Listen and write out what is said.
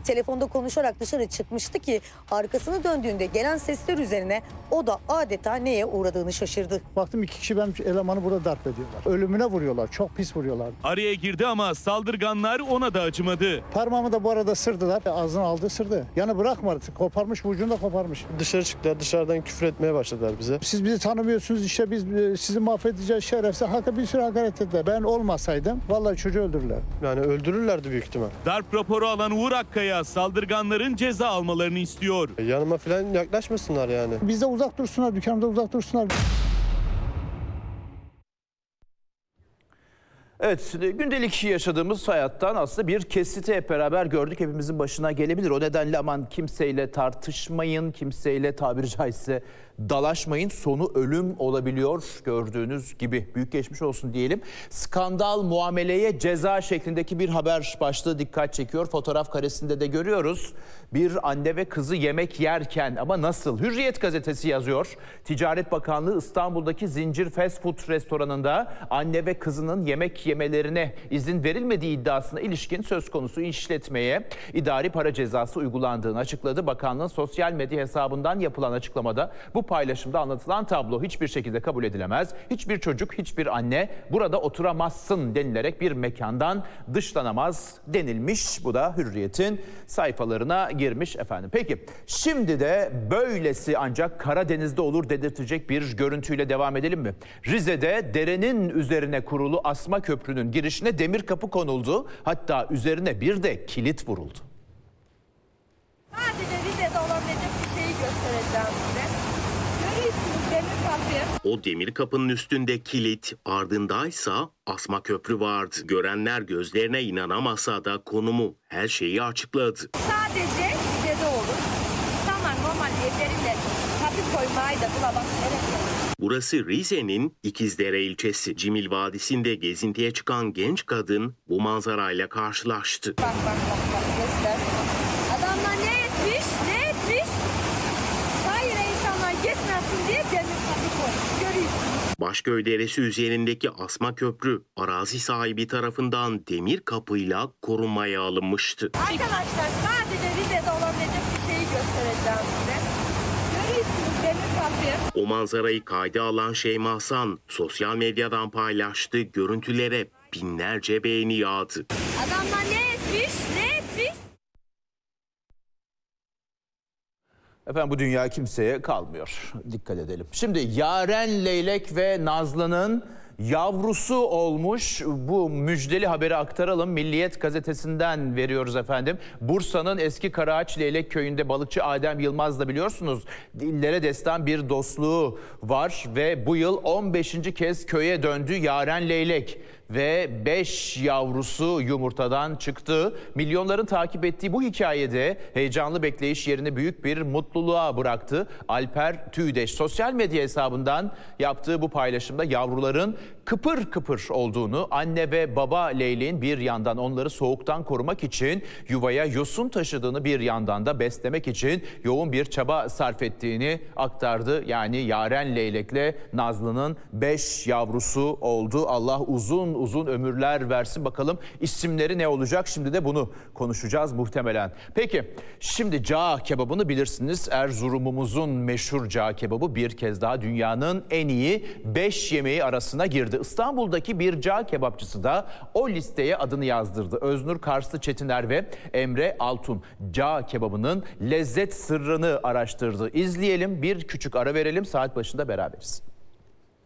telefonda konuşarak dışarı çıkmıştı ki arkasını döndüğünde gelen sesler üzerine o da adeta neye uğradığını şaşırdı. Baktım 2 kişi benim elemanı burada darp ediyorlar. Ölümüne vuruyorlar. Çok pis vuruyorlar. Araya girdi ama saldırganlar ona da acımadı. Parmağımı da bu arada sırdılar. Ağzını aldı ısırdı. Yani bırakmadı. Koparmış, ucunu da koparmış. Dışarı çıktılar, dışarıdan küfür etmeye başladılar bize. Siz bizi tanımıyorsunuz, işte biz sizi mahvedeceğiz, şerefsiz. Halka bir sürü hakaret ettiler. Ben olmasaydım vallahi çocuğu öldürürler. Yani öldürürlerdi büyük ihtimal. Darp raporu alan Uğur Akkaya saldırganların ceza almalarını istiyor. Yanıma falan yaklaşmasınlar yani. Bizde uzak dursunlar, dükkanımda uzak dursunlar. Evet, gündelik yaşadığımız hayattan aslında bir kesiti hep beraber gördük. Hepimizin başına gelebilir. O nedenle aman kimseyle tartışmayın, kimseyle tabiri caizse dalaşmayın. Sonu ölüm olabiliyor gördüğünüz gibi. Büyük geçmiş olsun diyelim. Skandal muameleye ceza şeklindeki bir haber başlığı dikkat çekiyor. Fotoğraf karesinde de görüyoruz. Bir anne ve kızı yemek yerken ama nasıl? Hürriyet gazetesi yazıyor. Ticaret Bakanlığı İstanbul'daki zincir fast food restoranında anne ve kızının yemek yemelerine izin verilmediği iddiasına ilişkin söz konusu işletmeye idari para cezası uygulandığını açıkladı. Bakanlığın sosyal medya hesabından yapılan açıklamada bu paylaşımda anlatılan tablo hiçbir şekilde kabul edilemez. Hiçbir çocuk, hiçbir anne burada oturamazsın denilerek bir mekandan dışlanamaz denilmiş. Bu da Hürriyet'in sayfalarına girmiş efendim. Peki şimdi de böylesi ancak Karadeniz'de olur dedirtecek bir görüntüyle devam edelim mi? Rize'de derenin üzerine kurulu asma köprünün girişine demir kapı konuldu. Hatta üzerine bir de kilit vuruldu. Sadece Rize'de olabilecek bir şeyi göstereceğim size. Görüyorsunuz demir kapı. O demir kapının üstünde kilit, ardındaysa asma köprü vardı. Görenler gözlerine inanamasa da konumu her şeyi açıkladı. Sadece Rize'de olur. İnsanlar normal evlerinde kapı koymayı da bulamak gerekiyor. Burası Rize'nin İkizdere ilçesi. Cimil Vadisi'nde gezintiye çıkan genç kadın bu manzarayla karşılaştı. Bak göster. Adamlar ne etmiş? Hayır insanlar geçmesin diye demir kapı koymuş. Görüyorsunuz. Başköy Deresi üzerindeki asma köprü arazi sahibi tarafından demir kapıyla korunmaya alınmıştı. Arkadaşlar sadece Rize'de olabilecek bir şeyi göstereceğim size. Görüyorsunuz demir kapı. O manzarayı kayda alan Şeyma Hasan sosyal medyadan paylaştığı görüntülere binlerce beğeni yağdı. Adamlar ne etmiş? Efendim bu dünya kimseye kalmıyor. Dikkat edelim. Şimdi Yaren Leylek ve Nazlı'nın yavrusu olmuş. Bu müjdeli haberi aktaralım. Milliyet gazetesinden veriyoruz efendim. Bursa'nın Eski Karaağaç Leylek köyünde balıkçı Adem Yılmaz'la biliyorsunuz dillere destan bir dostluğu var ve bu yıl 15. kez köye döndü Yaren Leylek. Ve 5 yavrusu yumurtadan çıktı. Milyonların takip ettiği bu hikayede heyecanlı bekleyiş yerini büyük bir mutluluğa bıraktı. Alper Tüydeş sosyal medya hesabından yaptığı bu paylaşımda yavruların kıpır kıpır olduğunu, anne ve baba leyleğin bir yandan onları soğuktan korumak için yuvaya yosun taşıdığını, bir yandan da beslemek için yoğun bir çaba sarf ettiğini aktardı. Yani Yaren Leylek'le Nazlı'nın 5 yavrusu oldu. Allah uzun ömürler versin. Bakalım isimleri ne olacak? Şimdi de bunu konuşacağız muhtemelen. Peki şimdi cağ kebabını bilirsiniz. Erzurum'umuzun meşhur cağ kebabı bir kez daha dünyanın en iyi 5 yemeği arasına girdi. İstanbul'daki bir cağ kebapçısı da o listeye adını yazdırdı. Öznur Karslı Çetiner ve Emre Altun cağ kebabının lezzet sırrını araştırdı. İzleyelim, bir küçük ara verelim, saat başında beraberiz.